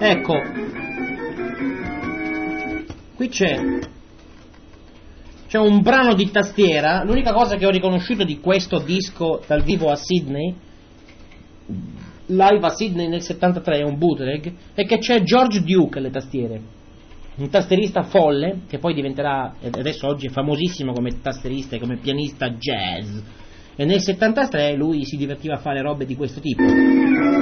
Ecco, qui c'è un brano di tastiera. L'unica cosa che ho riconosciuto di questo disco dal vivo a Sydney, live a Sydney nel 73, è un bootleg, è che c'è George Duke alle tastiere, un tastierista folle che poi diventerà, adesso oggi è famosissimo come tastierista e come pianista jazz, e nel 73 lui si divertiva a fare robe di questo tipo.